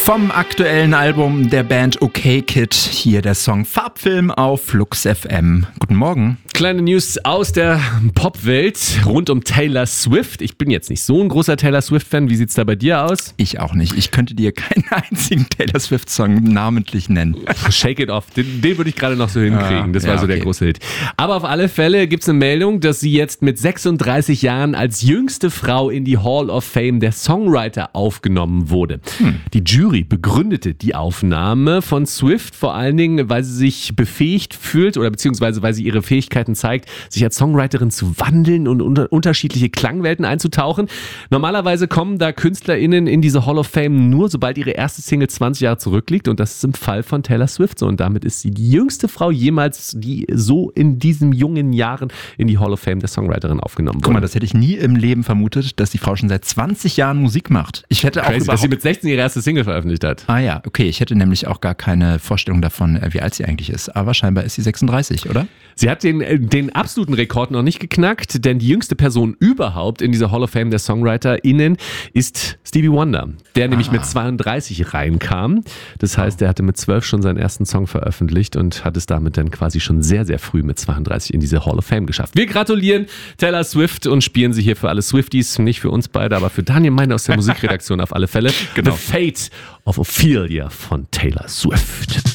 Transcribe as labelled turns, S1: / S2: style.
S1: Vom aktuellen Album der Band OK Kid, hier der Song Farbfilm auf Flux FM. Guten Morgen.
S2: Kleine News aus der Popwelt rund um Taylor Swift. Ich bin jetzt nicht so ein großer Taylor Swift-Fan. Wie sieht's da bei dir aus?
S1: Ich auch nicht. Ich könnte dir keinen einzigen Taylor Swift-Song namentlich nennen.
S2: Shake It Off, den würde ich gerade noch so hinkriegen. Das war so der große Hit. Aber auf alle Fälle gibt's eine Meldung, dass sie jetzt mit 36 Jahren als jüngste Frau in die Hall of Fame der Songwriter aufgenommen wurde. Die Jury begründete die Aufnahme von Swift vor allen Dingen, weil sie sich befähigt fühlt oder beziehungsweise weil sie ihre Fähigkeiten zeigt, sich als Songwriterin zu wandeln und unterschiedliche Klangwelten einzutauchen. Normalerweise kommen da KünstlerInnen in diese Hall of Fame nur, sobald ihre erste Single 20 Jahre zurückliegt, und das ist im Fall von Taylor Swift so, und damit ist sie die jüngste Frau jemals, die so in diesen jungen Jahren in die Hall of Fame der Songwriterin aufgenommen wurde.
S1: Guck mal, das hätte ich nie im Leben vermutet, dass die Frau schon seit 20 Jahren Musik macht. Ich hätte auch
S2: dass sie mit 16 ihre erste Single veröffentlicht hat.
S1: Ah ja, okay. Ich hätte nämlich auch gar keine Vorstellung davon, wie alt sie eigentlich ist. Aber scheinbar ist sie 36, oder?
S2: Sie hat den absoluten Rekord noch nicht geknackt, denn die jüngste Person überhaupt in dieser Hall of Fame der SongwriterInnen ist Stevie Wonder, der nämlich mit 32 reinkam. Das heißt, er hatte mit 12 schon seinen ersten Song veröffentlicht und hat es damit dann quasi schon sehr, sehr früh mit 32 in diese Hall of Fame geschafft. Wir gratulieren Taylor Swift und spielen sie hier für alle Swifties, nicht für uns beide, aber für Daniel Meiner aus der Musikredaktion auf alle Fälle.
S1: Genau.
S2: The Fate of Ophelia von Taylor Swift.